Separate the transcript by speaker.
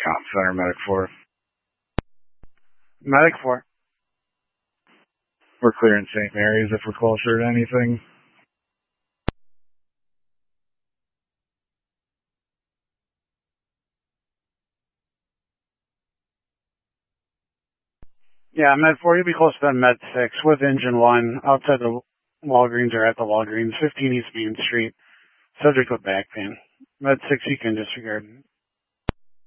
Speaker 1: Comp Center, Medic 4. Medic 4. We're clearing St. Mary's if we're closer to anything. Yeah, Med 4, you'll be close to Med 6 with Engine 1 outside the Walgreens or at the Walgreens, 15 East Main Street, subject with back pain. Med 6 you can disregard.